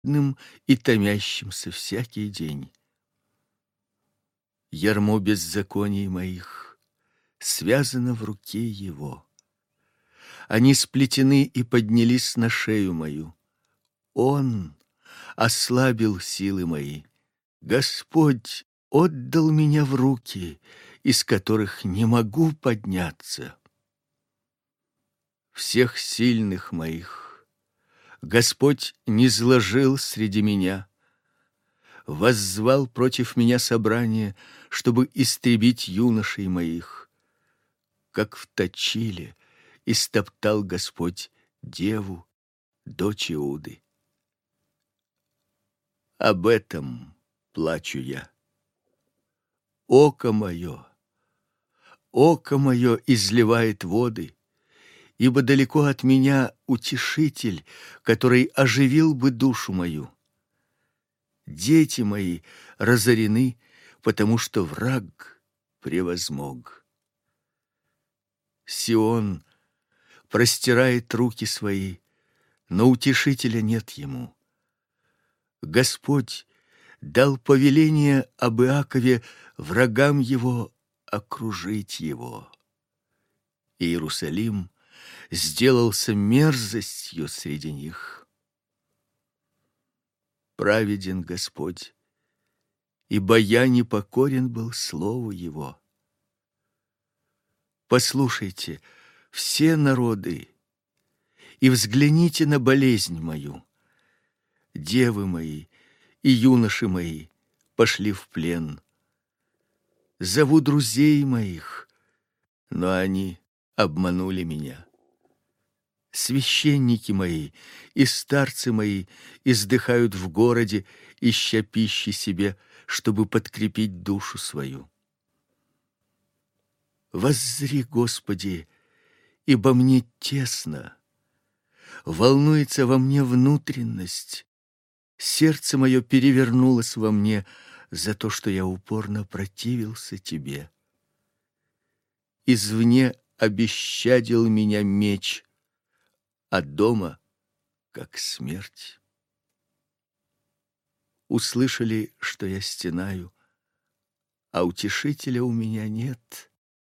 бедным и томящимся всякий день. Ярмо беззаконий моих связано в руке его. Они сплетены и поднялись на шею мою. Он ослабил силы мои. Господь отдал меня в руки, из которых не могу подняться. Всех сильных моих Господь низложил среди меня, воззвал против меня собрание, чтобы истребить юношей моих. Как в точиле истоптал Господь деву, дочь Иуды. Об этом плачу я. Око мое изливает воды, ибо далеко от меня утешитель, который оживил бы душу мою. Дети мои разорены, потому что враг превозмог. Сион простирает руки свои, но утешителя нет ему. Господь дал повеление об Иакове врагам его окружить его. Иерусалим сделался мерзостью среди них. Праведен Господь, ибо я непокорен был слову его. Послушайте, все народы, и взгляните на болезнь мою. Девы мои и юноши мои пошли в плен. Зову друзей моих, но они обманули меня. Священники мои и старцы мои издыхают в городе, ища пищи себе, чтобы подкрепить душу свою. Воззри, Господи, ибо мне тесно, волнуется во мне внутренность. Сердце мое перевернулось во мне за то, что я упорно противился Тебе. Извне обещадил меня меч, а дома — как смерть. Услышали, что я стенаю, а утешителя у меня нет.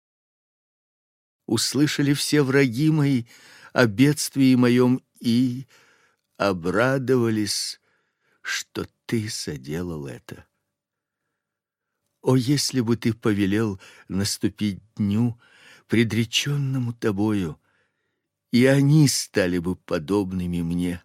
Услышали все враги мои о бедствии моем и обрадовались, что Ты соделал это. О, если бы Ты повелел наступить дню, предреченному Тобою, и они стали бы подобными мне.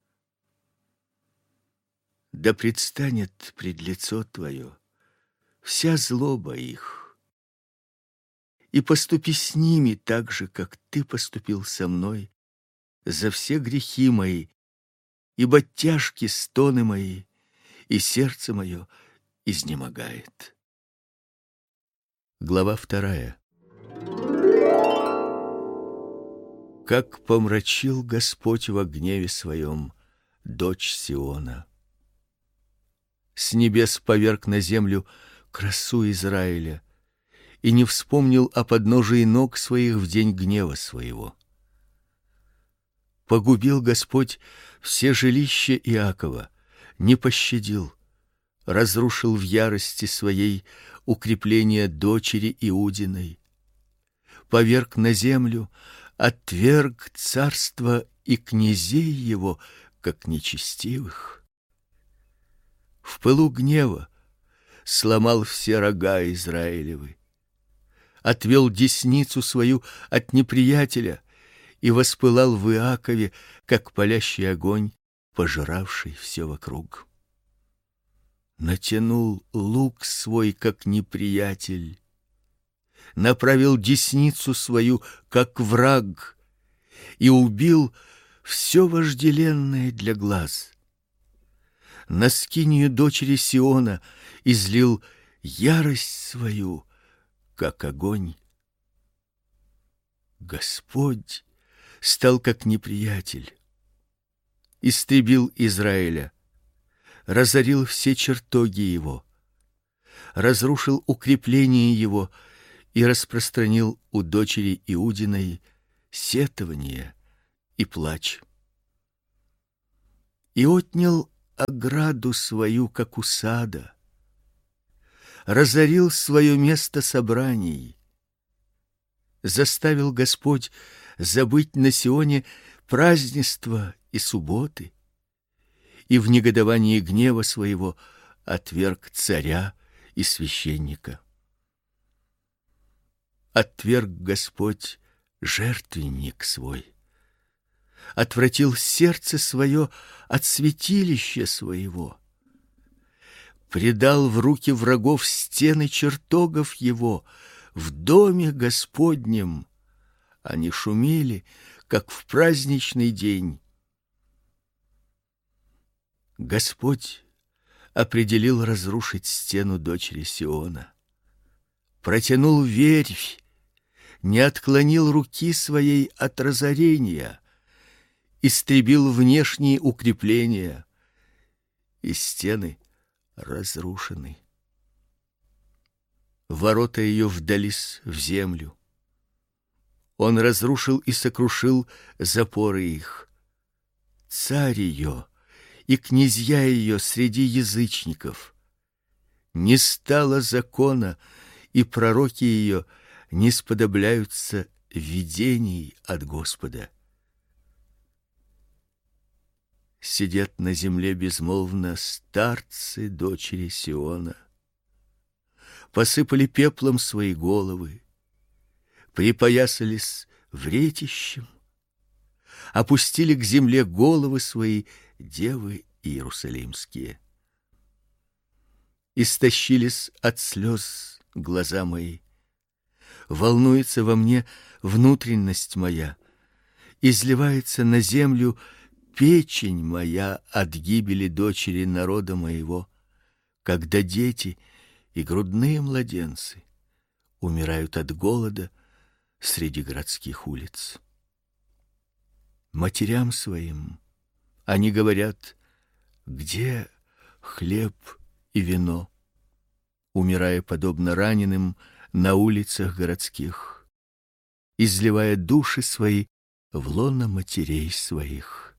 Да предстанет пред лицо Твое вся злоба их, и поступи с ними так же, как Ты поступил со мной, за все грехи мои, ибо тяжки стоны мои, и сердце мое изнемогает. Глава 2. Как помрачил Господь во гневе своем дочь Сиона. С небес поверг на землю красу Израиля и не вспомнил о подножии ног своих в день гнева своего. Погубил Господь все жилища Иакова, не пощадил, разрушил в ярости своей укрепления дочери Иудиной, поверг на землю, отверг царство и князей его, как нечестивых. В пылу гнева сломал все рога Израилевы, отвел десницу свою от неприятеля и воспылал в Иакове, как палящий огонь, пожиравший все вокруг. Натянул лук свой, как неприятель, направил десницу свою, как враг, и убил все вожделенное для глаз. На скинию дочери Сиона излил ярость свою, как огонь. Господь стал как неприятель, истребил Израиля, разорил все чертоги его, разрушил укрепления его и распространил у дочери Иудиной сетование и плач. И отнял ограду свою, как у сада, разорил свое место собраний. Заставил Господь забыть на Сионе празднества и субботы, и в негодовании гнева своего отверг царя и священника. Отверг Господь жертвенник свой, отвратил сердце свое от святилища своего, предал в руки врагов стены чертогов его. В доме Господнем они шумели, как в праздничный день. Господь определил разрушить стену дочери Сиона, протянул верфь, не отклонил руки своей от разорения, истребил внешние укрепления, и стены разрушены. Ворота ее вдались в землю. Он разрушил и сокрушил запоры их. Царь ее и князья ее среди язычников. Не стало закона, и пророки ее не сподобляются видений от Господа. Сидят на земле безмолвно старцы дочери Сиона. Посыпали пеплом свои головы, припоясались вретищем, опустили к земле головы свои девы иерусалимские. Истощились от слез глаза мои, волнуется во мне внутренность моя, изливается на землю печень моя от гибели дочери народа моего, когда дети и грудные младенцы умирают от голода среди городских улиц. Матерям своим они говорят: где хлеб и вино, умирая подобно раненым на улицах городских, изливая души свои в лоно матерей своих.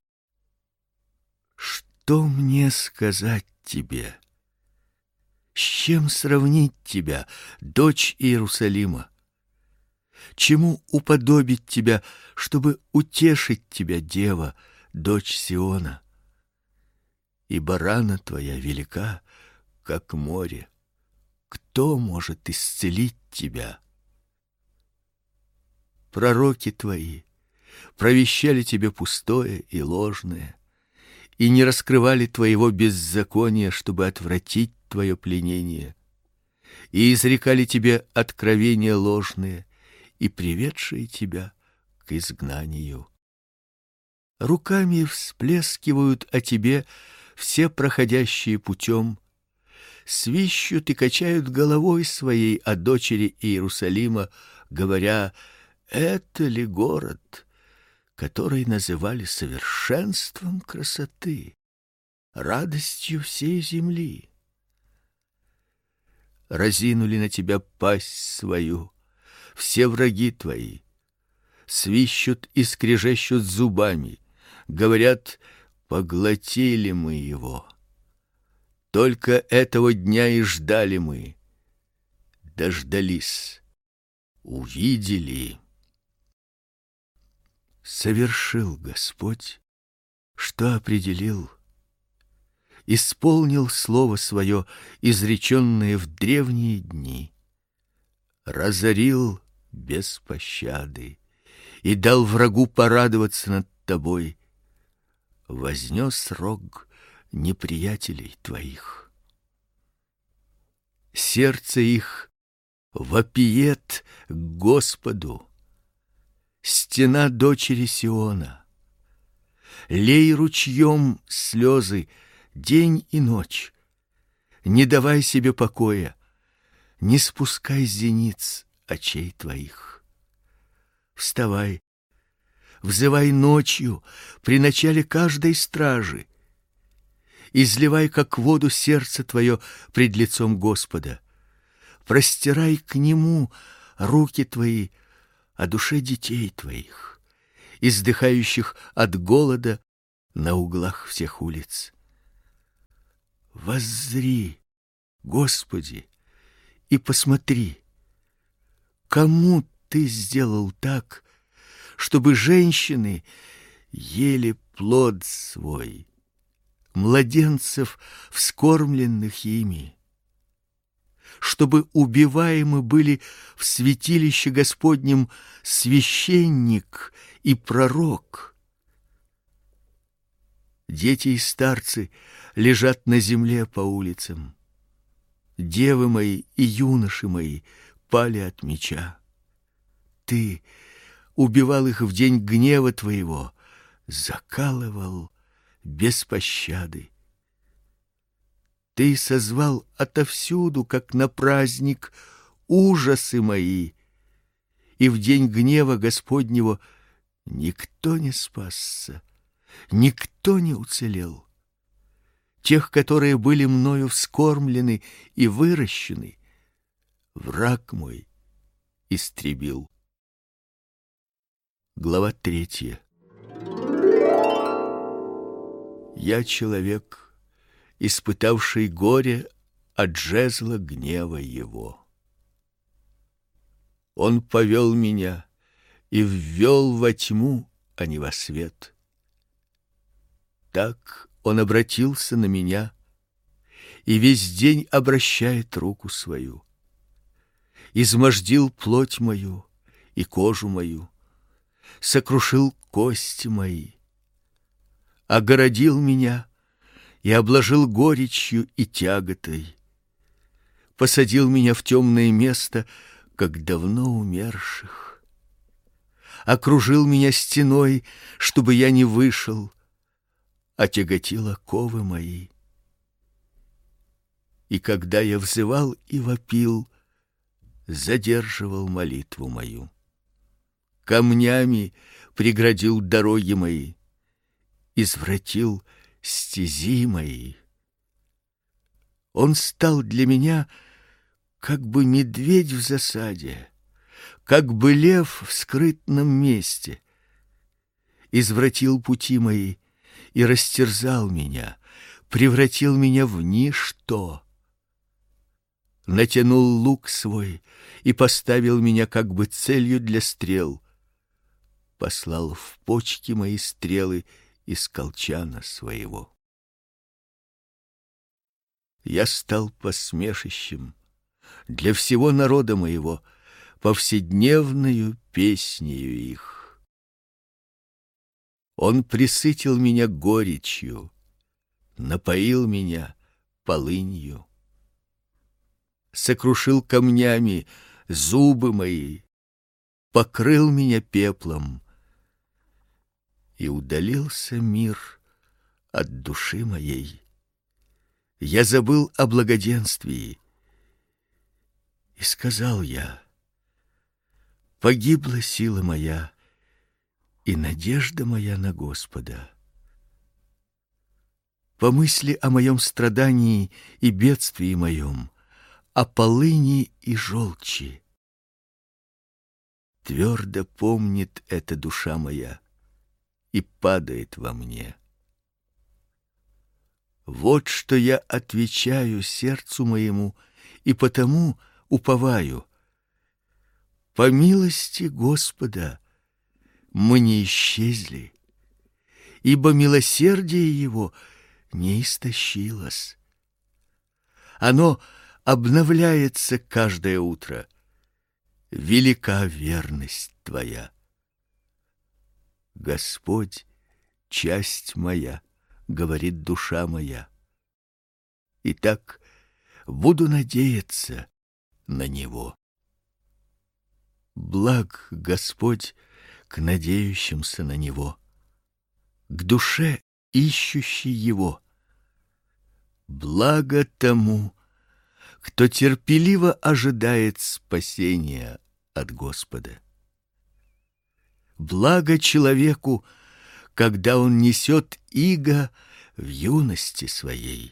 Что мне сказать тебе? С чем сравнить тебя, дочь Иерусалима? Чему уподобить тебя, чтобы утешить тебя, дева, дочь Сиона? Ибо рана твоя велика, как море. Кто может исцелить тебя? Пророки твои провещали тебе пустое и ложное, и не раскрывали твоего беззакония, чтобы отвратить твое пленение, и изрекали тебе откровения ложные и приведшие тебя к изгнанию. Руками всплескивают о тебе все проходящие путем, свищут и качают головой своей о дочери Иерусалима, говоря: это ли город, который называли совершенством красоты, радостью всей земли? Разинули на тебя пасть свою все враги твои, свищут и скрежещут зубами, говорят: поглотили мы его. Только этого дня и ждали мы. Дождались, увидели. Совершил Господь, что определил, исполнил слово свое, изреченное в древние дни, разорил без пощады и дал врагу порадоваться над тобой, вознес рог неприятелей твоих. Сердце их вопиет к Господу, стена дочери Сиона. Лей ручьем слезы день и ночь, не давай себе покоя, не спускай зениц очей твоих. Вставай, взывай ночью при начале каждой стражи, изливай как воду сердце твое пред лицом Господа, простирай к Нему руки твои о душе детей твоих, издыхающих от голода на углах всех улиц. воззри, Господи, и посмотри, кому Ты сделал так, чтобы женщины ели плод свой, младенцев, вскормленных ими, чтобы убиваемы были в святилище Господнем священник и пророк. Дети и старцы лежат на земле по улицам. Девы мои и юноши мои пали от меча. Ты убивал их в день гнева Твоего, закалывал без пощады. Ты созвал отовсюду, как на праздник, ужасы мои, и в день гнева Господнего никто не спасся, никто не уцелел. Тех, которые были мною вскормлены и выращены, враг мой истребил. Глава 3. Я человек, испытавший горе от жезла гнева его. Он повел меня и ввел во тьму, а не во свет. Так он обратился на меня и весь день обращает руку свою. Измождил плоть мою и кожу мою, сокрушил кости мои, огородил меня и обложил горечью и тяготой, посадил меня в темное место, как давно умерших, окружил меня стеной, чтобы я не вышел, отяготил оковы мои. И когда я взывал и вопил, задерживал молитву мою. Камнями преградил дороги мои, извратил стези мои. Он стал для меня как бы медведь в засаде, как бы лев в скрытном месте. Извратил пути мои и растерзал меня, превратил меня в ничто. Натянул лук свой и поставил меня как бы целью для стрел. Послал в почки мои стрелы из колчана своего. Я стал посмешищем для всего народа моего, повседневною песнею их. Он пресытил меня горечью, напоил меня полынью, сокрушил камнями зубы мои, покрыл меня пеплом, и удалился мир от души моей. Я забыл о благоденствии, и сказал я: погибла сила моя и надежда моя на Господа. Помысли о моем страдании и бедствии моем, о полыни и желчи. Твердо помнит эта душа моя и падает во мне. Вот что я отвечаю сердцу моему, и потому уповаю: по милости Господа мы не исчезли, ибо милосердие Его не истощилось. Оно обновляется каждое утро. Велика верность Твоя. Господь, часть моя, говорит душа моя. Итак, буду надеяться на Него. Благ Господь к надеющимся на Него, к душе, ищущей Его. Благо тому, кто терпеливо ожидает спасения от Господа. Благо человеку, когда он несет иго в юности своей.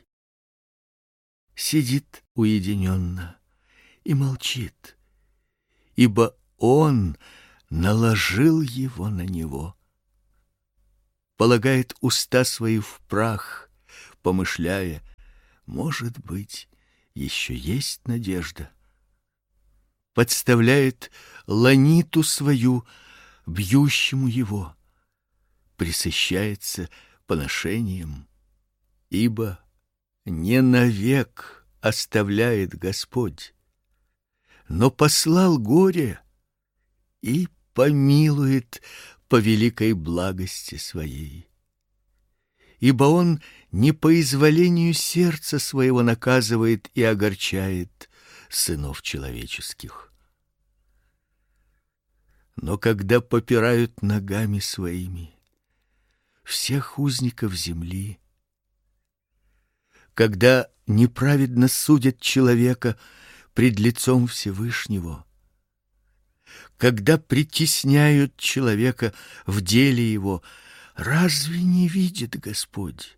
Сидит уединенно и молчит, ибо он наложил его на него. Полагает уста свои в прах, помышляя: Может быть, еще есть надежда. Подставляет ланиту свою бьющему его, пресыщается поношением, ибо не навек оставляет Господь, но послал горе и помилует по великой благости своей. Ибо Он не по изволению сердца своего наказывает и огорчает сынов человеческих. Но когда попирают ногами своими всех узников земли, когда неправедно судят человека пред лицом Всевышнего, когда притесняют человека в деле его, разве не видит Господь?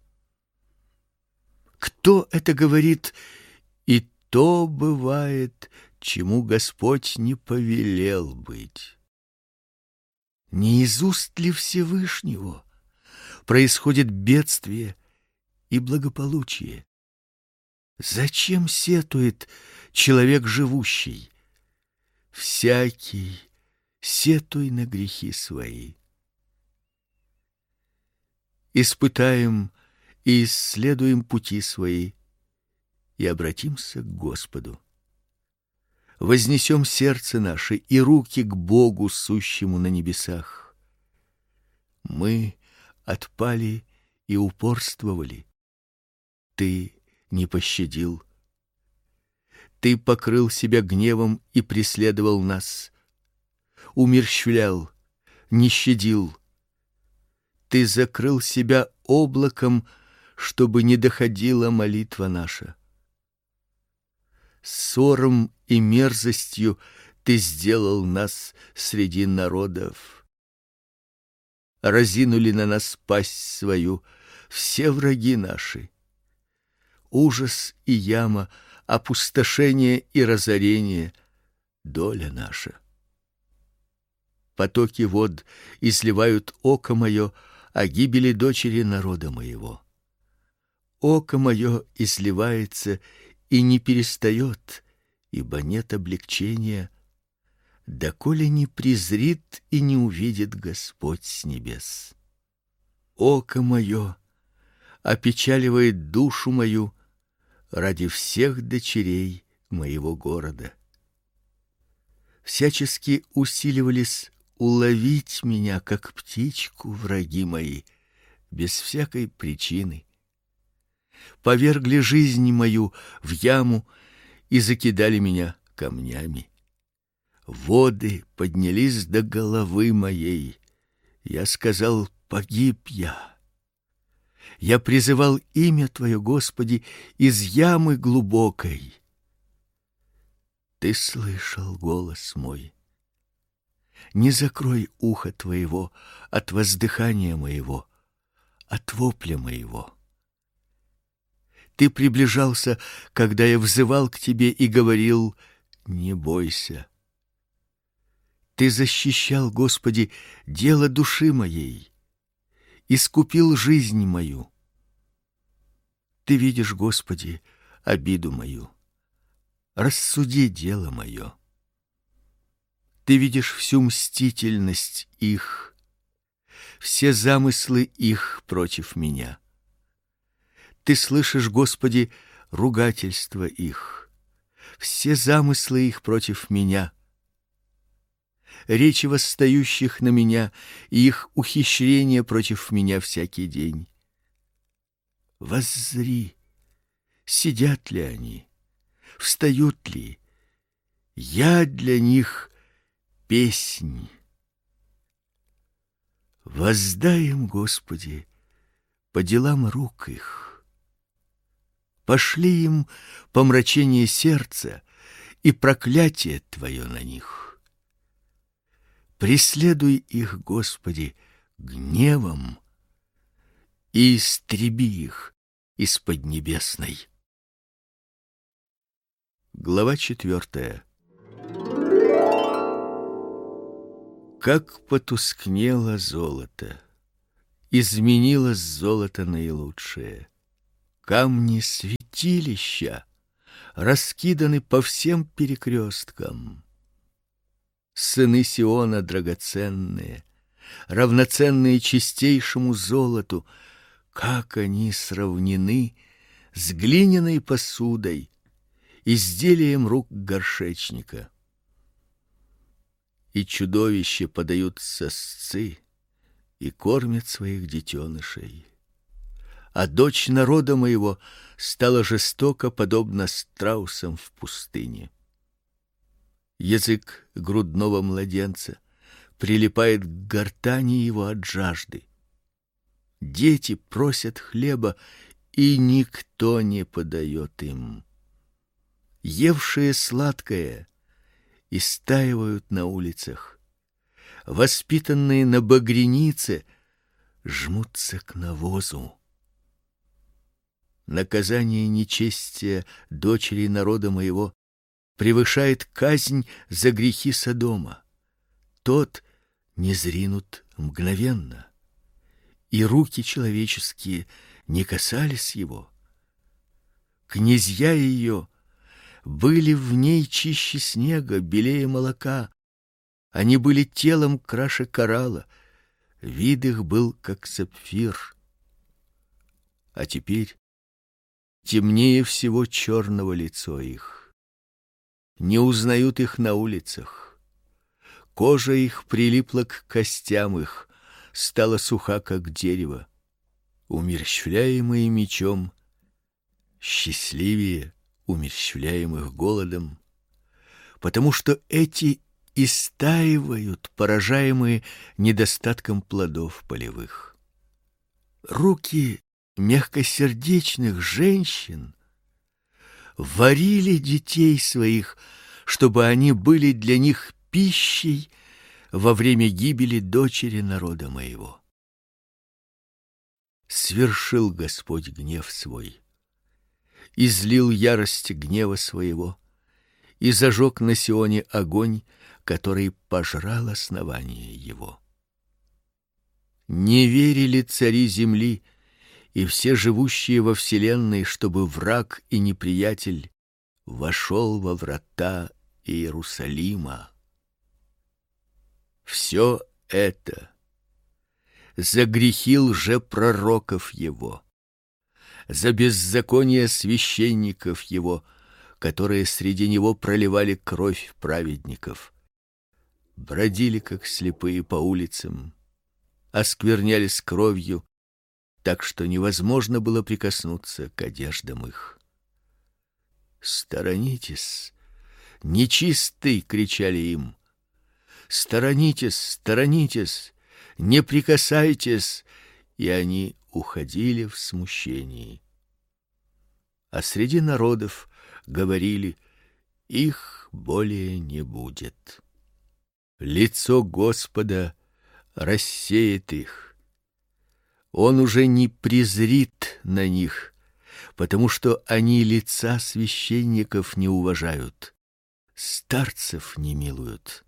Кто это говорит, и то бывает, чему Господь не повелел быть? Не из уст ли Всевышнего происходит бедствие и благополучие? Зачем сетует человек живущий? Всякий сетуй на грехи свои. Испытаем и исследуем пути свои и обратимся к Господу. Вознесем сердце наше и руки к Богу, сущему на небесах. Мы отпали и упорствовали. Ты не пощадил. Ты покрыл себя гневом и преследовал нас. Умерщвлял, не щадил. Ты закрыл себя облаком, чтобы не доходила молитва наша. Ссором и мерзостью Ты сделал нас среди народов. Разинули на нас пасть свою все враги наши. Ужас и яма, опустошение и разорение — доля наша. Потоки вод изливают око мое о гибели дочери народа моего. Око мое изливается и не перестает, ибо нет облегчения, доколе не презрит и не увидит Господь с небес. Око мое опечаливает душу мою ради всех дочерей моего города. Всячески усиливались уловить меня, как птичку, враги мои, без всякой причины. Повергли жизнь мою в яму и закидали меня камнями. Воды поднялись до головы моей. Я сказал: погиб я. Я призывал имя Твое, Господи, из ямы глубокой. Ты слышал голос мой. Не закрой ухо Твоего от воздыхания моего, от вопля моего. Ты приближался, когда я взывал к Тебе и говорил: не бойся. Ты защищал, Господи, дело души моей, искупил жизнь мою. Ты видишь, Господи, обиду мою. Рассуди дело мое. Ты видишь всю мстительность их, все замыслы их против меня. Ты слышишь, Господи, ругательство их, все замыслы их против меня. Речи восстающих на меня и их ухищрения против меня всякий день. Воззри, сидят ли они, встают ли? Я для них песнь. Воздай им, Господи, по делам рук их. Пошли им помрачение сердца и проклятие Твое на них. Преследуй их, Господи, гневом и истреби их из поднебесной. Глава 4. Как потускнело золото, изменилось золото наилучшее. Камни светились святилища раскиданы по всем перекресткам. Сыны Сиона драгоценные, равноценные чистейшему золоту, как они сравнены с глиняной посудой, изделием рук горшечника. И чудовища подают сосцы и кормят своих детенышей. А дочь народа моего стала жестоко, подобно страусам в пустыне. Язык грудного младенца прилипает к гортани его от жажды. Дети просят хлеба, и никто не подает им. Евшие сладкое истаивают на улицах. Воспитанные на багрянице жмутся к навозу. Наказание нечестия дочери народа моего превышает казнь за грехи Содома. Тот не зринут мгновенно, и руки человеческие не касались его. Князья ее были в ней чище снега, белее молока. Они были телом краше коралла, вид их был как сапфир. А теперь темнее всего черного лицо их. Не узнают их на улицах. Кожа их прилипла к костям их, стала суха, как дерево. Умерщвляемые мечом, счастливее умерщвляемых голодом, потому что эти истаивают, поражаемые недостатком плодов полевых. Руки мягкосердечных женщин варили детей своих, чтобы они были для них пищей во время гибели дочери народа моего. Свершил Господь гнев свой, излил ярость гнева своего и зажег на Сионе огонь, который пожрал основание его. Не верили цари земли и все живущие во вселенной, чтобы враг и неприятель вошел во врата Иерусалима. Все это за грехи лжепророков его, за беззаконие священников его, которые среди него проливали кровь праведников, бродили как слепые по улицам, осквернялись кровью, так что невозможно было прикоснуться к одеждам их. «Сторонитесь, нечистый!» — кричали им. «Сторонитесь, сторонитесь, не прикасайтесь!» И они уходили в смущении. А среди народов говорили: их более не будет. Лицо Господа рассеет их. Он уже не презрит на них, потому что они лица священников не уважают, старцев не милуют.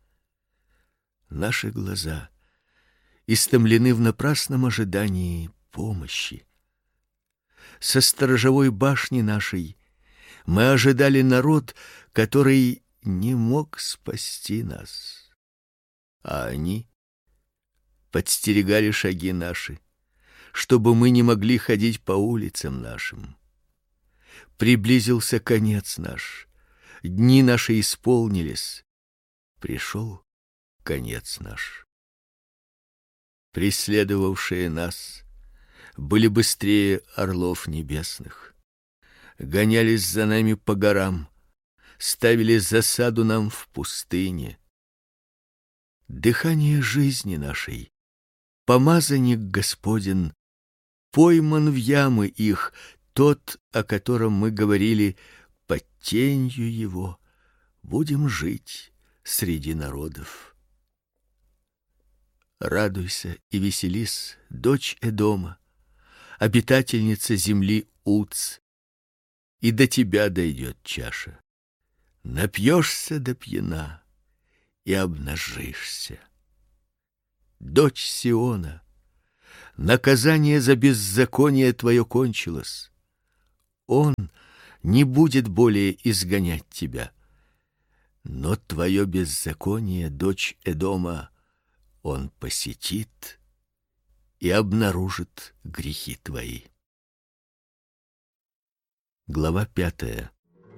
Наши глаза истомлены в напрасном ожидании помощи. Со сторожевой башни нашей мы ожидали народ, который не мог спасти нас, а они подстерегали шаги наши, чтобы мы не могли ходить по улицам нашим. Приблизился конец наш, дни наши исполнились, пришел конец наш. Преследовавшие нас были быстрее орлов небесных, гонялись за нами по горам, ставили засаду нам в пустыне. Дыхание жизни нашей, помазанник Господен, пойман в ямы их, тот, о котором мы говорили: под тенью его будем жить среди народов. Радуйся и веселись, дочь Эдома, обитательница земли Уц, и до тебя дойдет чаша. Напьешься до пьяна и обнажишься. Дочь Сиона, наказание за беззаконие твое кончилось. он не будет более изгонять тебя. Но твое беззаконие, дочь Эдома, он посетит и обнаружит грехи твои. Глава 5.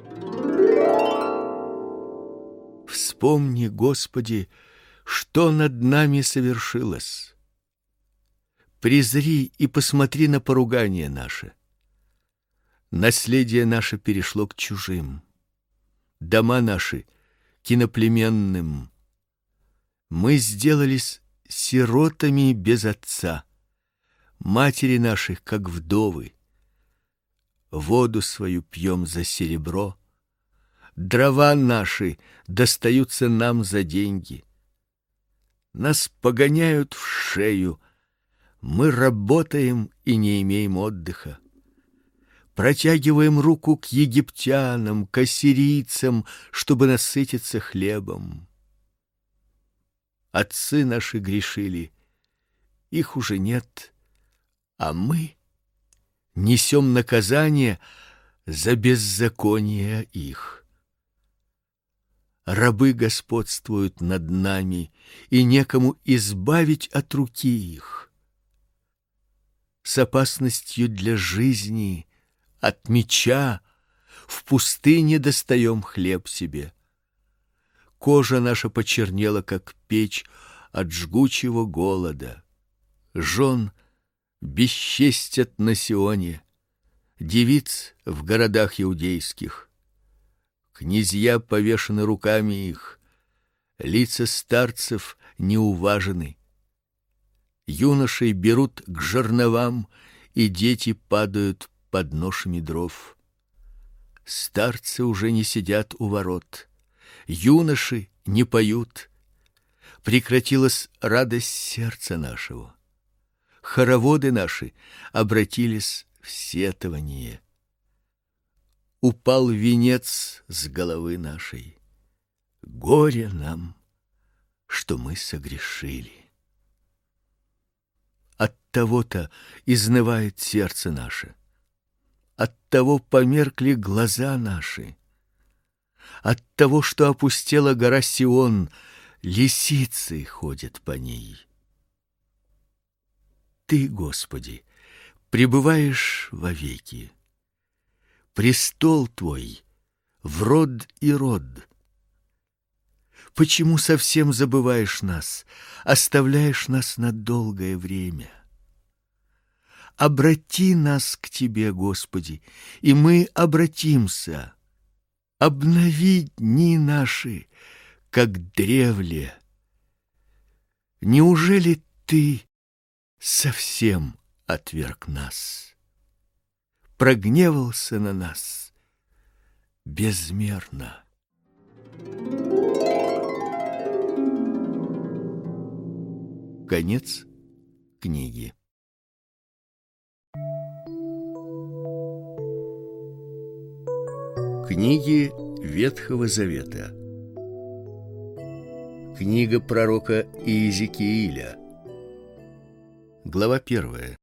Вспомни, Господи, что над нами совершилось. Презри и посмотри на поругание наше. Наследие наше перешло к чужим, дома наши к иноплеменным. Мы сделались сиротами без отца, матери наших как вдовы. Воду свою пьем за серебро, дрова наши достаются нам за деньги. Нас погоняют в шею, мы работаем и не имеем отдыха. Протягиваем руку к египтянам, к ассирийцам, чтобы насытиться хлебом. Отцы наши грешили, их уже нет, а мы несем наказание за беззаконие их. Рабы господствуют над нами, и некому избавить от руки их. С опасностью для жизни от меча в пустыне достаем хлеб себе. Кожа наша почернела, как печь, от жгучего голода. Жен бесчестят на Сионе, девиц в городах иудейских. Князья повешены руками их, лица старцев неуважены. Юношей берут к жерновам, и дети падают под ношами дров. Старцы уже не сидят у ворот, юноши не поют. Прекратилась радость сердца нашего. Хороводы наши обратились в сетование. Упал венец с головы нашей. Горе нам, что мы согрешили. Оттого-то изнывает сердце наше. Оттого померкли глаза наши. Оттого, что опустела гора Сион, лисицы ходят по ней. Ты, Господи, пребываешь вовеки. Престол Твой в род и род. Почему совсем забываешь нас, оставляешь нас на долгое время? Обрати нас к Тебе, Господи, и мы обратимся. Обнови дни наши, как древле. Неужели Ты совсем отверг нас? Прогневался на нас безмерно. Конец книги. Книги Ветхого Завета. Книга пророка Иезекииля. Глава 1.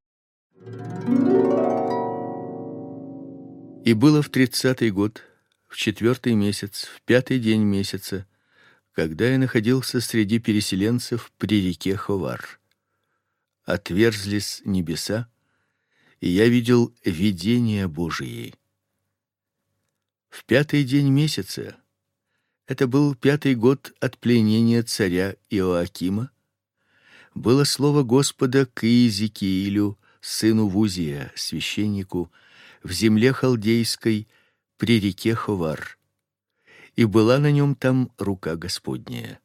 И было в 30-й год, в 4-й месяц, в 5-й день месяца, когда я находился среди переселенцев при реке Ховар. Отверзлись небеса, и я видел видения Божии. В 5-й день месяца, это был 5-й год от пленения царя Иоакима, было слово Господа к Иезекиилю, сыну Вузия, священнику, в земле халдейской при реке Ховар, и была на нем там рука Господняя.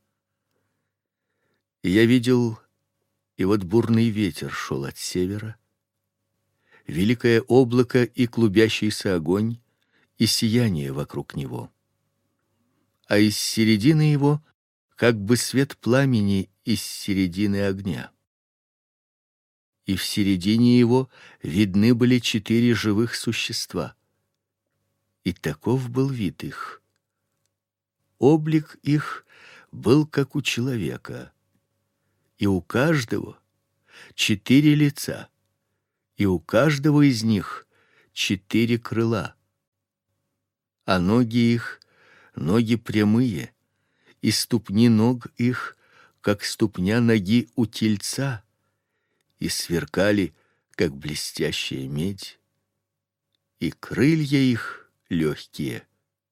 И я видел, и вот бурный ветер шел от севера, великое облако и клубящийся огонь, и сияние вокруг него. А из середины его как бы свет пламени из середины огня. И в середине его видны были 4 живых существа. И таков был вид их. Облик их был как у человека, и у каждого 4 лица, и у каждого из них 4 крыла, а ноги их — ноги прямые, и ступни ног их, как ступня ноги у тельца, и сверкали, как блестящая медь, и крылья их легкие.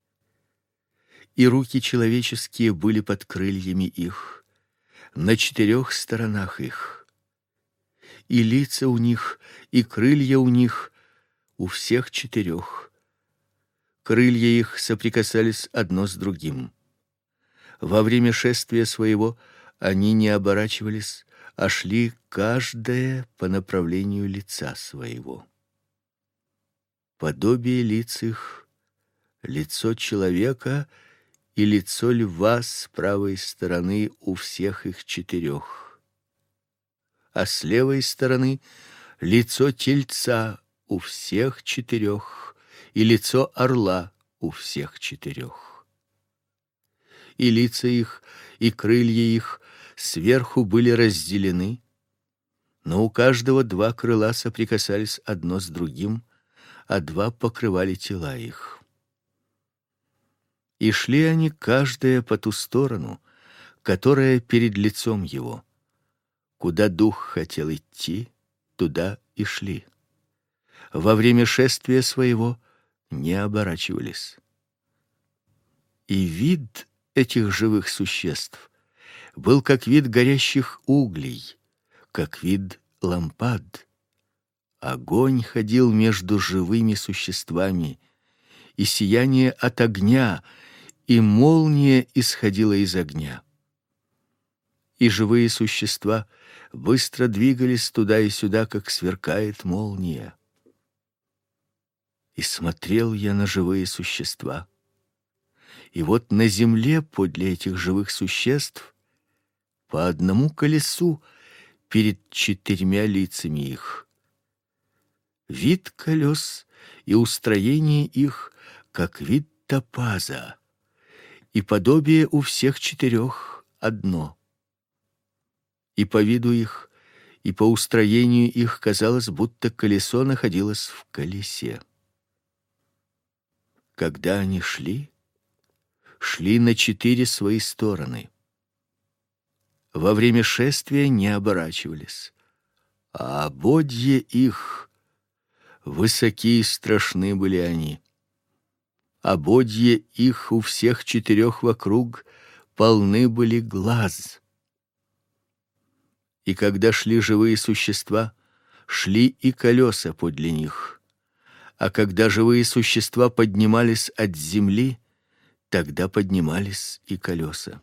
И руки человеческие были под крыльями их, на 4 сторонах их, и лица у них, и крылья у них, у всех 4. Крылья их соприкасались одно с другим. Во время шествия своего они не оборачивались, а шли каждое по направлению лица своего. Подобие лиц их — лицо человека и лицо льва с правой стороны у всех их 4, а с левой стороны — лицо тельца у всех 4 и лицо орла у всех 4. И лица их, и крылья их сверху были разделены, но у каждого 2 крыла соприкасались одно с другим, а 2 покрывали тела их. И шли они каждое по ту сторону, которая перед лицом его. Куда дух хотел идти, туда и шли. Во время шествия своего не оборачивались. И вид этих живых существ был как вид горящих углей, как вид лампад. Огонь ходил между живыми существами, и сияние от огня, и молния исходила из огня. И живые существа быстро двигались туда и сюда, как сверкает молния. И смотрел я на живые существа. И вот на земле подле этих живых существ по одному колесу перед 4 лицами их. Вид колес и устроение их, как вид топаза, и подобие у всех 4 одно. И по виду их, и по устроению их казалось, будто колесо находилось в колесе. Когда они шли на 4 свои стороны. Во время шествия не оборачивались, а ободья их высоки и страшны были они. Ободья их у всех 4 вокруг полны были глаз. И когда шли живые существа, шли и колеса подле них. А когда живые существа поднимались от земли, тогда поднимались и колеса.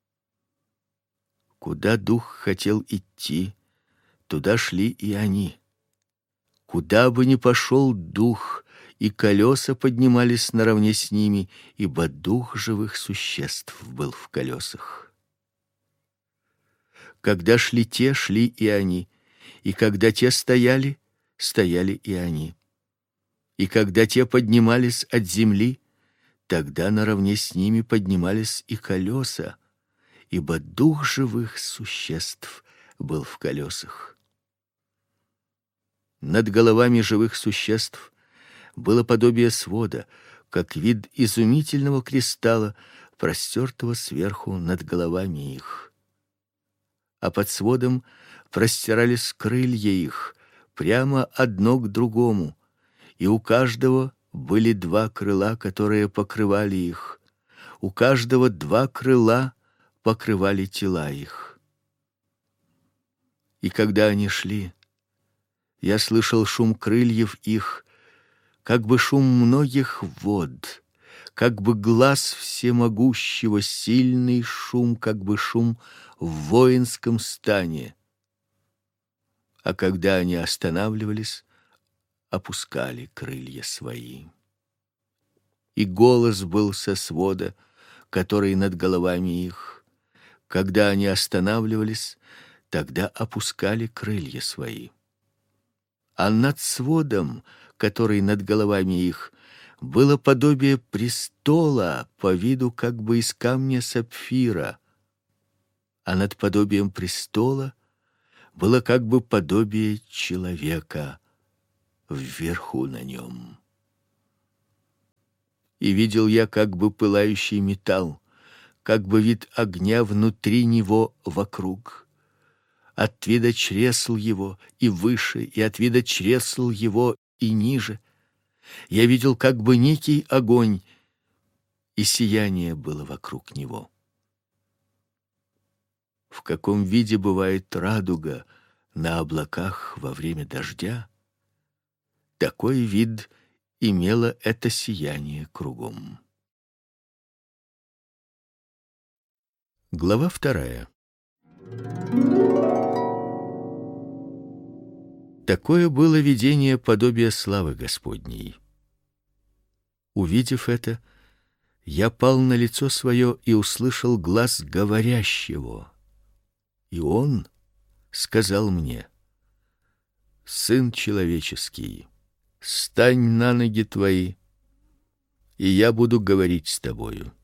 Куда дух хотел идти, туда шли и они. Куда бы ни пошел дух, и колеса поднимались наравне с ними, ибо дух живых существ был в колесах. Когда шли те, шли и они, и когда те стояли, стояли и они. И когда те поднимались от земли, тогда наравне с ними поднимались и колеса, ибо дух живых существ был в колесах. Над головами живых существ было подобие свода, как вид изумительного кристалла, простертого сверху над головами их. А под сводом простирались крылья их, прямо одно к другому, и у каждого были 2 крыла, которые покрывали их. У каждого 2 крыла покрывали тела их. И когда они шли, я слышал шум крыльев их, как бы шум многих вод, как бы глас всемогущего, сильный шум, как бы шум в воинском стане. А когда они останавливались, опускали крылья свои. И голос был со свода, который над головами их. Когда они останавливались, тогда опускали крылья свои. А над сводом, который над головами их, было подобие престола по виду как бы из камня сапфира, а над подобием престола было как бы подобие человека вверху на нем. И видел я как бы пылающий металл, как бы вид огня внутри него вокруг. От вида чресл его и выше, и от вида чресл его и ниже. Я видел как бы некий огонь, и сияние было вокруг него. В каком виде бывает радуга на облаках во время дождя, такой вид имело это сияние кругом. Глава 2. Такое было видение подобия славы Господней. Увидев это, я пал на лицо свое и услышал глас говорящего. И он сказал мне: «Сын человеческий, стань на ноги твои, и я буду говорить с тобою».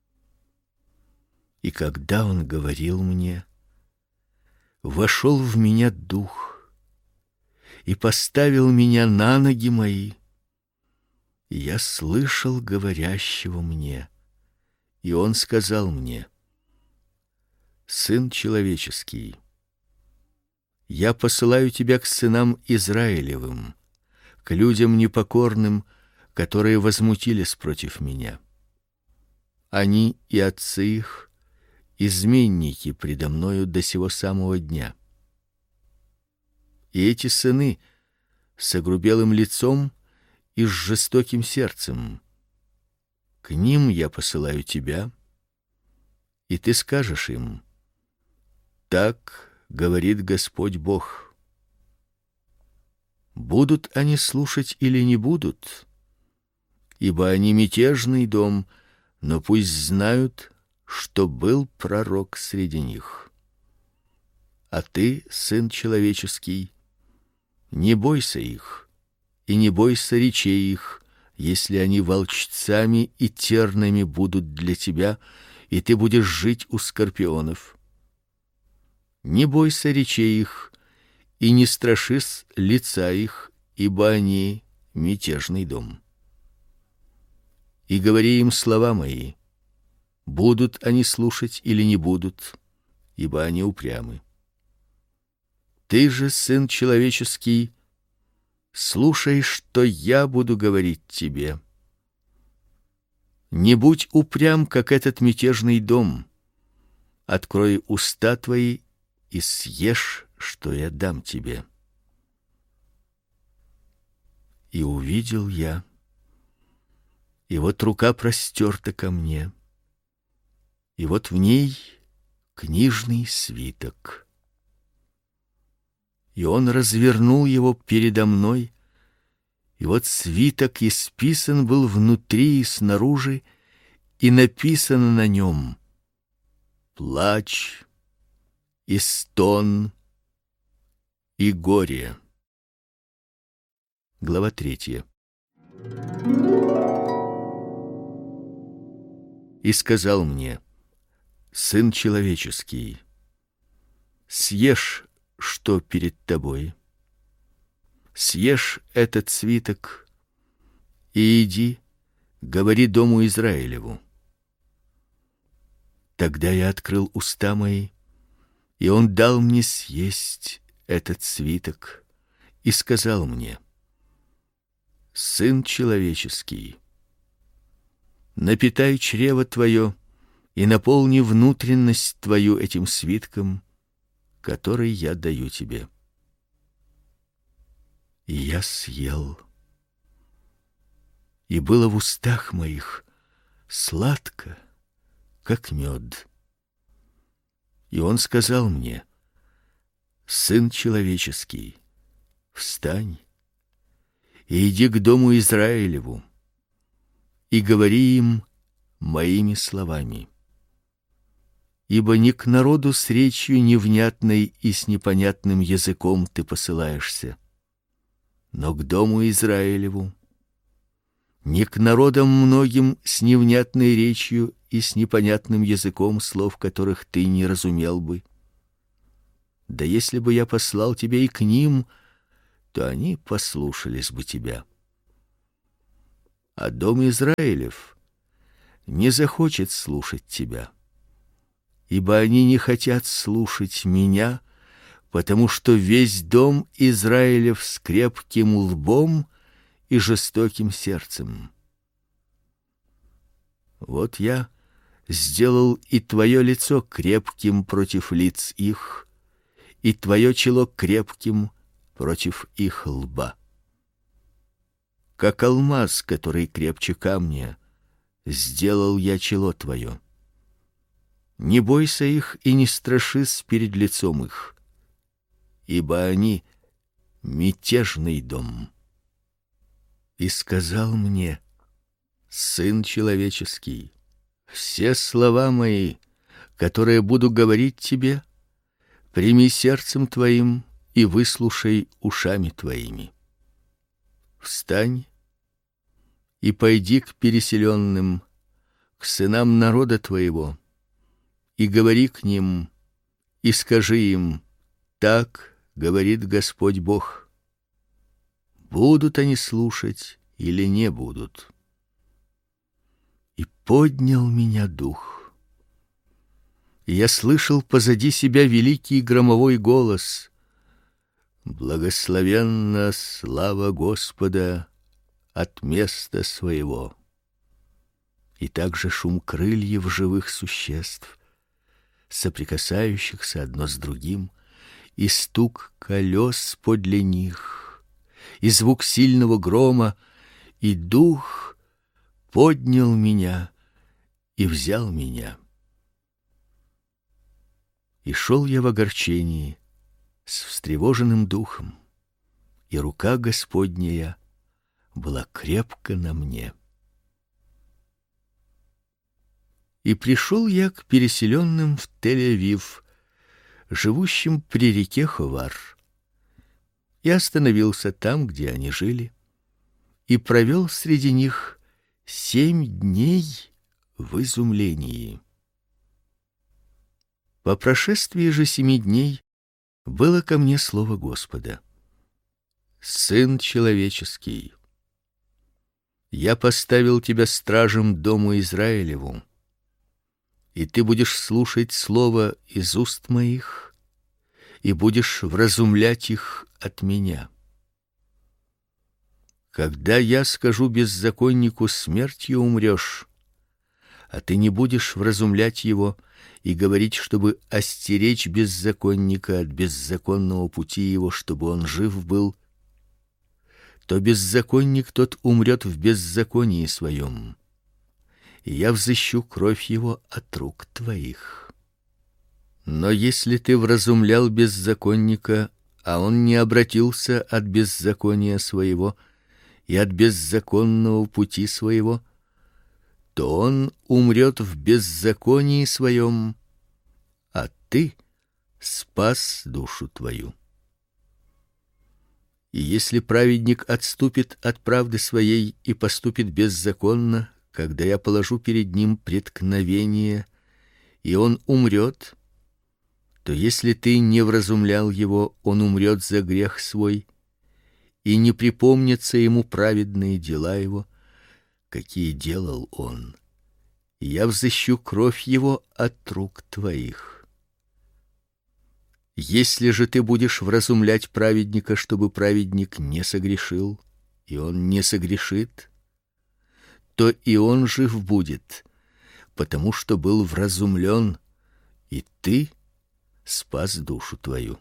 И когда он говорил мне, вошел в меня дух и поставил меня на ноги мои, и я слышал говорящего мне, и он сказал мне: «Сын человеческий, я посылаю тебя к сынам Израилевым, к людям непокорным, которые возмутились против меня. Они и отцы их изменники предо мною до сего самого дня. И эти сыны с огрубелым лицом и с жестоким сердцем. К ним я посылаю тебя, и ты скажешь им: так говорит Господь Бог. Будут они слушать или не будут, ибо они мятежный дом, но пусть знают, что был пророк среди них. А ты, сын человеческий, не бойся их, и не бойся речей их, если они волчцами и тернами будут для тебя, и ты будешь жить у скорпионов. Не бойся речей их, и не страшись лица их, ибо они мятежный дом. И говори им слова мои, будут они слушать или не будут, ибо они упрямы. Ты же, сын человеческий, слушай, что я буду говорить тебе. Не будь упрям, как этот мятежный дом. Открой уста твои и съешь, что я дам тебе. И увидел я, и вот рука простерта ко мне, и вот в ней книжный свиток. И он развернул его передо мной, и вот свиток исписан был внутри и снаружи, и написано на нем: плач и стон и горе. Глава 3. И сказал мне: сын человеческий, съешь, что перед тобой, съешь этот свиток и иди, говори дому Израилеву. Тогда я открыл уста мои, и он дал мне съесть этот свиток и сказал мне: сын человеческий, напитай чрево твое и наполни внутренность твою этим свитком, который я даю тебе. И я съел, и было в устах моих сладко, как мед. И он сказал мне: сын человеческий, встань и иди к дому Израилеву, и говори им моими словами. Ибо не к народу с речью невнятной и с непонятным языком ты посылаешься, но к дому Израилеву, не к народам многим с невнятной речью и с непонятным языком, слов которых ты не разумел бы. Да если бы я послал тебя и к ним, то они послушались бы тебя. А дом Израилев не захочет слушать тебя, ибо они не хотят слушать меня, потому что весь дом Израилев с крепким лбом и жестоким сердцем. Вот я сделал и твое лицо крепким против лиц их, и твое чело крепким против их лба. Как алмаз, который крепче камня, сделал я чело твое. Не бойся их и не страшись перед лицом их, ибо они мятежный дом. И сказал мне: сын человеческий, все слова мои, которые буду говорить тебе, прими сердцем твоим и выслушай ушами твоими. Встань и пойди к переселенным, к сынам народа твоего, и говори к ним, и скажи им: так говорит Господь Бог. Будут они слушать или не будут? И поднял меня дух. И я слышал позади себя великий громовой голос: благословенна слава Господа от места своего. И также шум крыльев живых существ, соприкасающихся одно с другим, и стук колес подле них, и звук сильного грома, и дух поднял меня и взял меня. И шел я в огорчении с встревоженным духом, и рука Господняя была крепко на мне. И пришел я к переселенным в Тель-Авив, живущим при реке Ховар, и остановился там, где они жили, и провел среди них 7 дней в изумлении. По прошествии же 7 дней было ко мне слово Господа: сын человеческий, я поставил тебя стражем дому Израилеву, и ты будешь слушать слово из уст моих и будешь вразумлять их от меня. Когда я скажу беззаконнику: смертью умрешь, а ты не будешь вразумлять его и говорить, чтобы остеречь беззаконника от беззаконного пути его, чтобы он жив был, то беззаконник тот умрет в беззаконии своем, и я взыщу кровь его от рук твоих. Но если ты вразумлял беззаконника, а он не обратился от беззакония своего и от беззаконного пути своего, то он умрет в беззаконии своем, а ты спас душу твою. И если праведник отступит от правды своей и поступит беззаконно, когда я положу перед ним преткновение, и он умрет, то если ты не вразумлял его, он умрет за грех свой, и не припомнятся ему праведные дела его, какие делал он. И я взыщу кровь его от рук твоих. Если же ты будешь вразумлять праведника, чтобы праведник не согрешил, и он не согрешит, то и он жив будет, потому что был вразумлен, и ты спас душу твою.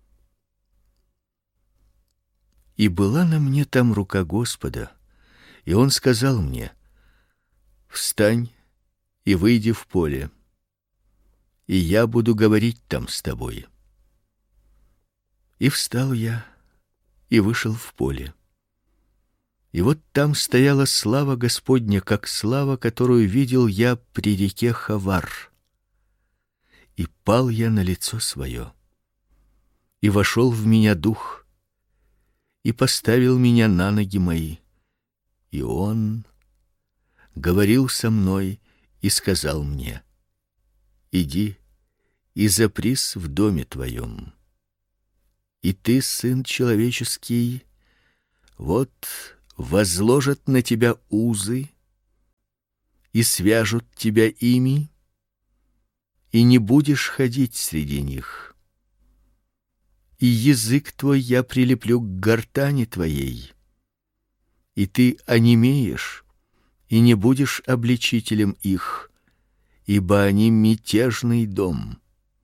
И была на мне там рука Господа, и он сказал мне: встань и выйди в поле, и я буду говорить там с тобой. И встал я и вышел в поле. И вот там стояла слава Господня, как слава, которую видел я при реке Ховар. И пал я на лицо свое, и вошел в меня дух, и поставил меня на ноги мои. И он говорил со мной и сказал мне: иди и запрись в доме твоем. И ты, сын человеческий, вот возложат на тебя узы и свяжут тебя ими, и не будешь ходить среди них. И язык твой я прилеплю к гортани твоей, и ты онемеешь, и не будешь обличителем их, ибо они мятежный дом.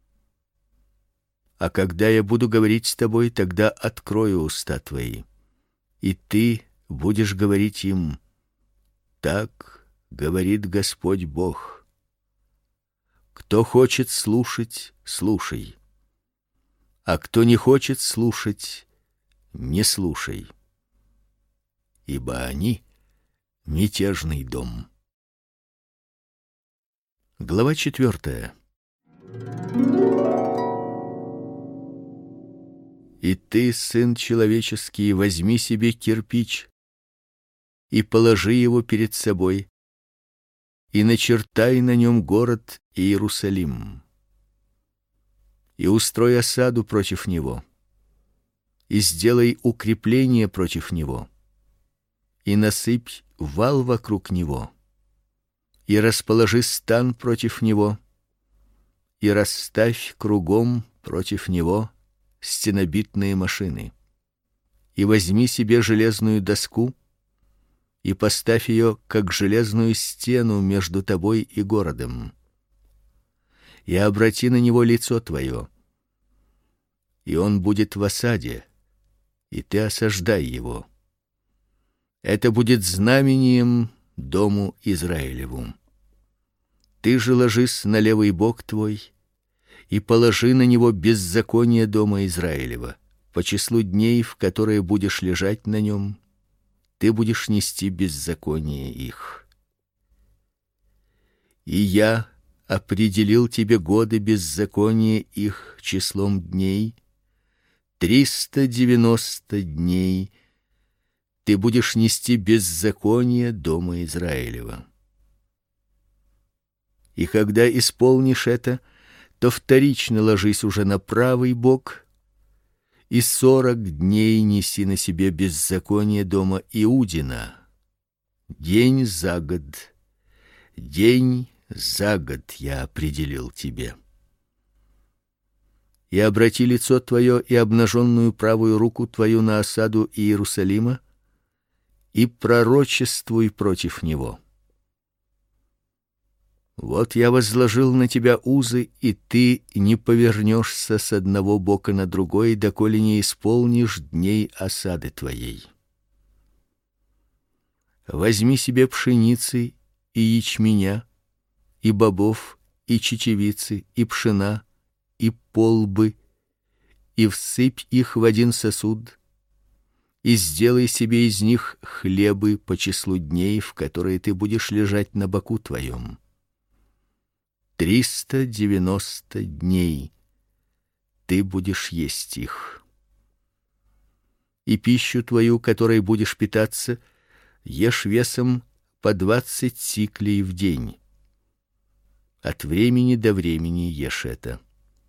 А когда я буду говорить с тобой, тогда открою уста твои, и ты будешь говорить им: так говорит Господь Бог. Кто хочет слушать, слушай, а кто не хочет слушать, не слушай, ибо они мятежный дом. Глава 4. И ты, сын человеческий, возьми себе кирпич и положи его перед собой, и начертай на нем город Иерусалим, и устрой осаду против него, и сделай укрепление против него, и насыпь вал вокруг него, и расположи стан против него, и расставь кругом против него стенобитные машины. И возьми себе железную доску и поставь ее как железную стену между тобой и городом. И обрати на него лицо твое, и он будет в осаде, и ты осаждай его. Это будет знамением дому Израилеву. Ты же ложись на левый бок твой и положи на него беззаконие дома Израилева. По числу дней, в которые будешь лежать на нем, ты будешь нести беззаконие их. И я определил тебе годы беззакония их числом дней, 390 дней ты будешь нести беззаконие дома Израилева. И когда исполнишь это, то вторично ложись уже на правый бок, и 40 дней неси на себе беззаконие дома Иудина, день за год я определил тебе. И обрати лицо твое и обнаженную правую руку твою на осаду Иерусалима, и пророчествуй против него. Вот я возложил на тебя узы, и ты не повернешься с одного бока на другой, доколе не исполнишь дней осады твоей. Возьми себе пшеницы и ячменя, и бобов, и чечевицы, и пшена, и полбы, и всыпь их в один сосуд, и сделай себе из них хлебы по числу дней, в которые ты будешь лежать на боку твоем. 390 дней ты будешь есть их. И пищу твою, которой будешь питаться, ешь весом по 20 сиклей в день. От времени до времени ешь это.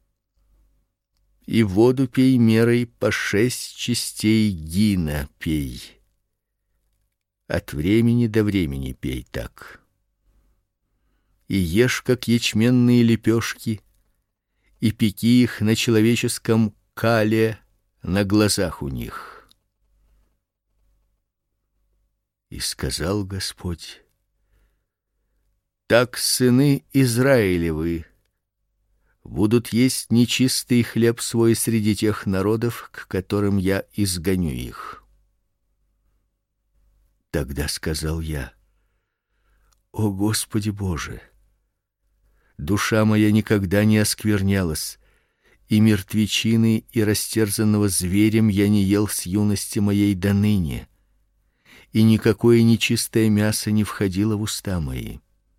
И воду пей мерой по 6 частей гина пей. От времени до времени пей так. И ешь, как ячменные лепешки, и пеки их на человеческом кале на глазах у них. И сказал Господь: так сыны Израилевы будут есть нечистый хлеб свой среди тех народов, к которым я изгоню их. Тогда сказал я: о Господи Боже, душа моя никогда не осквернялась, и мертвечины и растерзанного зверем я не ел с юности моей до ныне, и никакое нечистое мясо не входило в уста мои.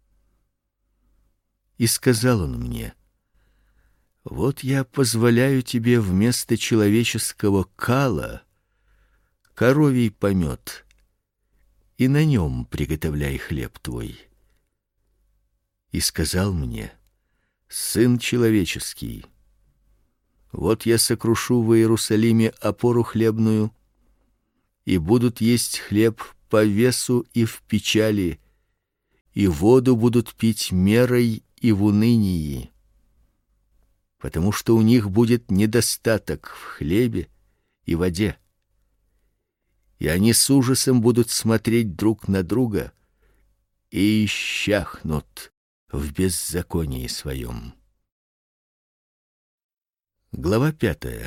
И сказал он мне: вот я позволяю тебе вместо человеческого кала коровий помет, и на нем приготовляй хлеб твой. И сказал мне: сын человеческий, Вот я сокрушу в Иерусалиме опору хлебную, и будут есть хлеб по весу и в печали, и воду будут пить мерой и в унынии, потому что у них будет недостаток в хлебе и воде. И они с ужасом будут смотреть друг на друга и исчахнут в беззаконии своем. Глава 5.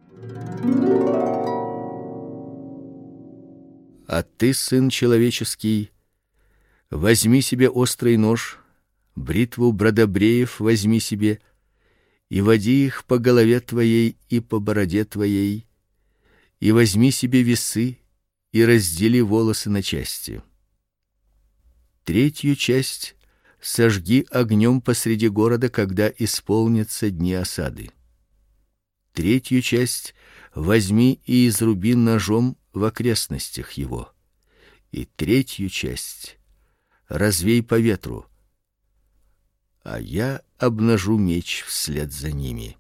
А ты, сын человеческий, возьми себе острый нож, бритву бродобреев возьми себе, и води их по голове твоей и по бороде твоей, и возьми себе весы, и раздели волосы на части. Третью часть сожги огнем посреди города, когда исполнятся дни осады. Третью часть возьми и изруби ножом в окрестностях его, и третью часть развей по ветру, а я обнажу меч вслед за ними.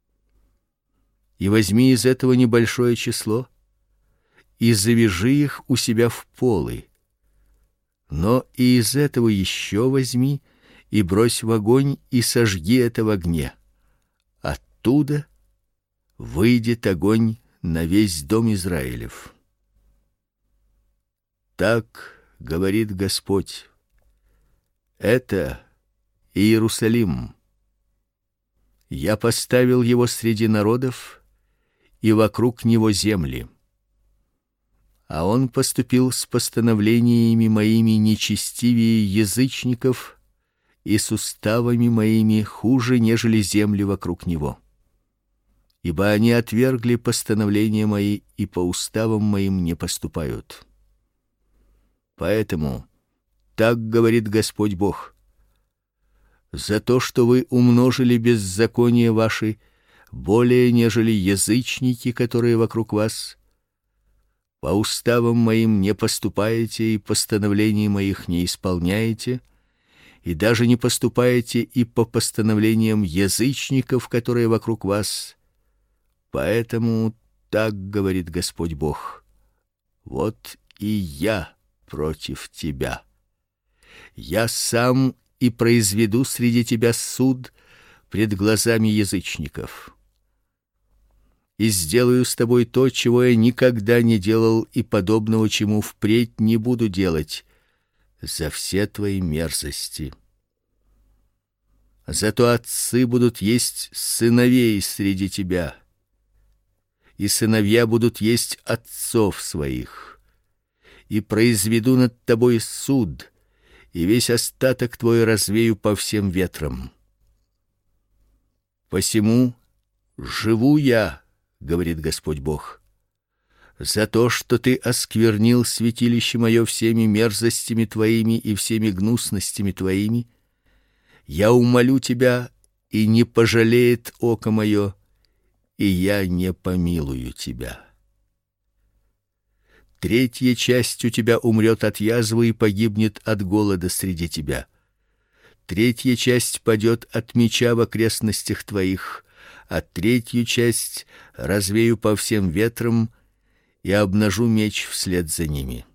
И возьми из этого небольшое число и завяжи их у себя в полы, но и из этого еще возьми и брось в огонь и сожги это в огне. Оттуда выйдет огонь на весь дом Израилев. Так говорит Господь: это Иерусалим. Я поставил его среди народов, и вокруг него земли. А он поступил с постановлениями моими нечестивее язычников, и с уставами моими хуже, нежели земли вокруг него. Ибо они отвергли постановления мои и по уставам моим не поступают. Поэтому так говорит Господь Бог: за то, что вы умножили беззаконие ваши более, нежели язычники, которые вокруг вас, по уставам моим не поступаете и постановлений моих не исполняете, и даже не поступаете и по постановлениям язычников, которые вокруг вас. Поэтому так говорит Господь Бог: вот и я против тебя. Я сам и произведу среди тебя суд пред глазами язычников. И сделаю с тобой то, чего я никогда не делал, и подобного, чему впредь не буду делать, за все твои мерзости. Зато отцы будут есть сыновей среди тебя, и сыновья будут есть отцов своих, и произведу над тобой суд, и весь остаток твой развею по всем ветрам. Посему живу я, говорит Господь Бог, за то, что ты осквернил святилище мое всеми мерзостями твоими и всеми гнусностями твоими. Я умолю тебя, и не пожалеет око мое, и я не помилую тебя. Третья часть у тебя умрет от язвы и погибнет от голода среди тебя. Третья часть падет от меча в окрестностях твоих, а третью часть развею по всем ветрам и обнажу меч вслед за ними.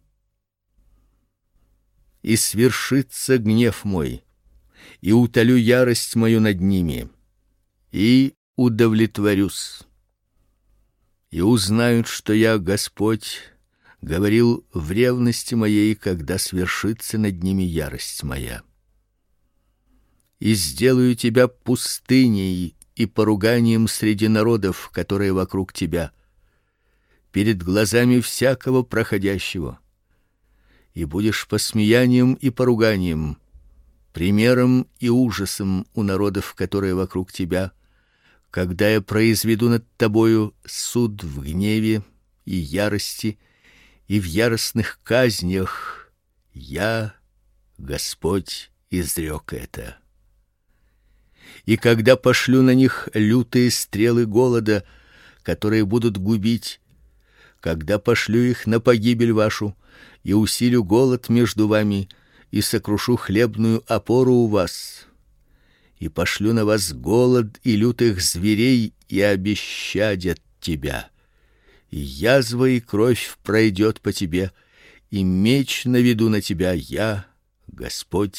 И свершится гнев мой, и утолю ярость мою над ними, и удовлетворюсь. И узнают, что я, Господь, говорил в ревности моей, когда свершится над ними ярость моя. И сделаю тебя пустыней и поруганием среди народов, которые вокруг тебя, перед глазами всякого проходящего. И будешь посмеянием и поруганием, примером и ужасом у народов, которые вокруг тебя, когда я произведу над тобою суд в гневе и ярости и в яростных казнях. Я, Господь, изрек это. И когда пошлю на них лютые стрелы голода, которые будут губить, когда пошлю их на погибель вашу, и усилю голод между вами, и сокрушу хлебную опору у вас, и пошлю на вас голод и лютых зверей, и обещадят тебя. И язва и кровь пройдет по тебе, и меч наведу на тебя я, Господь